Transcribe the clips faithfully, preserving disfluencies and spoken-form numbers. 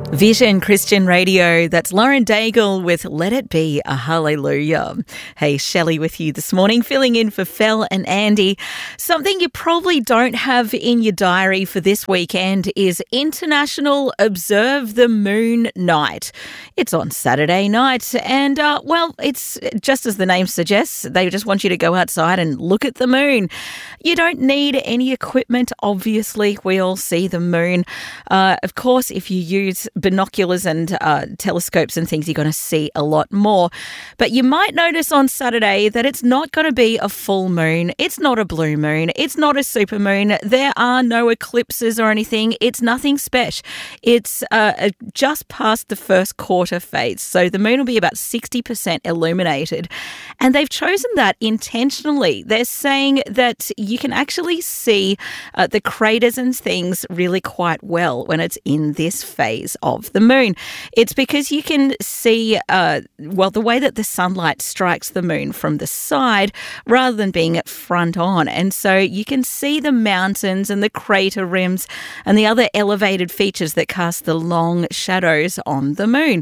Vision Christian Radio, that's Lauren Daigle with Let It Be a Hallelujah. Hey, Shelley with you this morning, filling in for Fel and Andy. Something you probably don't have in your diary for this weekend is International Observe the Moon Night. It's on Saturday night and, uh, well, it's just as the name suggests, they just want you to go outside and look at the moon. You don't need any equipment, obviously. We all see the moon. Uh, of course, if you use binoculars and uh, telescopes and things, you're going to see a lot more. But you might notice on Saturday that it's not going to be a full moon. It's not a blue moon. It's not a super moon. There are no eclipses or anything. It's nothing special. It's uh, just past the first quarter phase. So the moon will be about sixty percent illuminated. And they've chosen that intentionally. They're saying that you can actually see uh, the craters and things really quite well when it's in this phase of the moon. It's because you can see, uh, well, the way that the sunlight strikes the moon from the side rather than being at front on. And so you can see the mountains and the crater rims and the other elevated features that cast the long shadows on the moon.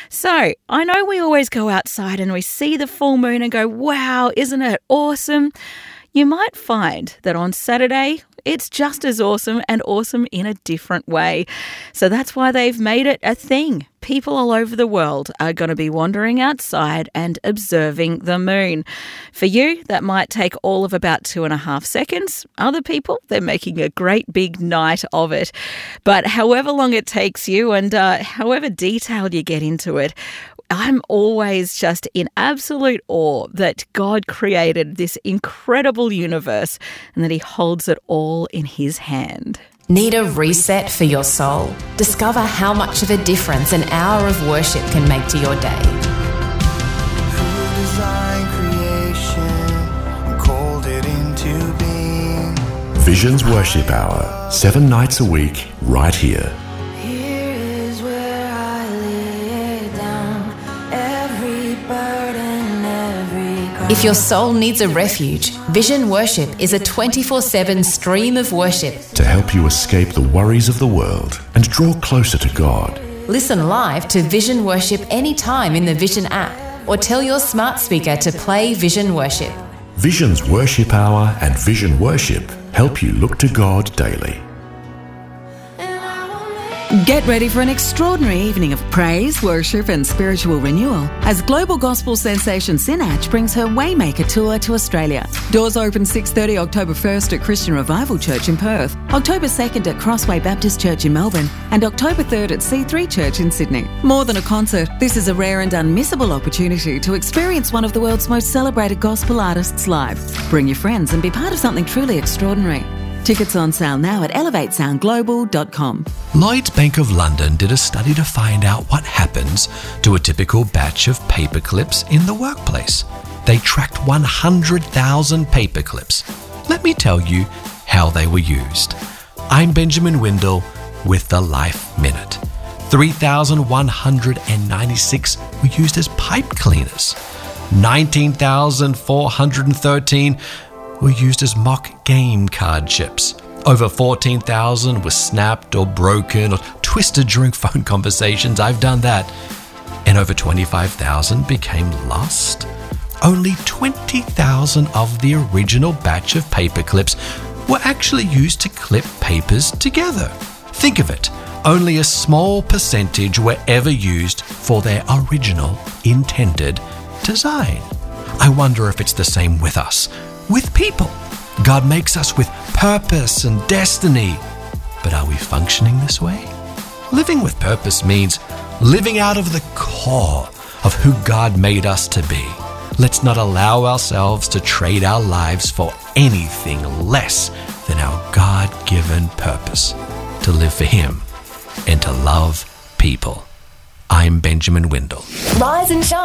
So I know we always go outside and we see the full moon and go, wow, isn't it awesome? You might find that on Saturday, it's just as awesome and awesome in a different way. So that's why they've made it a thing. People all over the world are going to be wandering outside and observing the moon. For you, that might take all of about two and a half seconds. Other people, they're making a great big night of it. But however long it takes you and uh, however detailed you get into it, I'm always just in absolute awe that God created this incredible universe and that he holds it all in his hand. Need a reset for your soul? Discover how much of a difference an hour of worship can make to your day. Who designed creation and called it into being? Vision's Worship Hour, seven nights a week, right here. If your soul needs a refuge, Vision Worship is a twenty-four seven stream of worship to help you escape the worries of the world and draw closer to God. Listen live to Vision Worship anytime in the Vision app or tell your smart speaker to play Vision Worship. Vision's Worship Hour and Vision Worship help you look to God daily. Get ready for an extraordinary evening of praise, worship and spiritual renewal as global gospel sensation Sinach brings her Waymaker Tour to Australia. Doors open six thirty October first at Christian Revival Church in Perth, October second at Crossway Baptist Church in Melbourne and October third at C three Church in Sydney. More than a concert, this is a rare and unmissable opportunity to experience one of the world's most celebrated gospel artists live. Bring your friends and be part of something truly extraordinary. Tickets on sale now at elevate sound global dot com. Lloyds Bank of London did a study to find out what happens to a typical batch of paper clips in the workplace. They tracked one hundred thousand paper clips. Let me tell you how they were used. I'm Benjamin Windle with the Life Minute. three thousand one hundred ninety-six were used as pipe cleaners. nineteen thousand four hundred thirteen were used as mock game card chips. Over fourteen thousand were snapped or broken or twisted during phone conversations. I've done that. And over twenty-five thousand became lost. Only twenty thousand of the original batch of paper clips were actually used to clip papers together. Think of it. Only a small percentage were ever used for their original intended design. I wonder if it's the same with us. With people. God makes us with purpose and destiny. But are we functioning this way? Living with purpose means living out of the core of who God made us to be. Let's not allow ourselves to trade our lives for anything less than our God-given purpose, to live for Him and to love people. I'm Benjamin Windle. Rise and shine.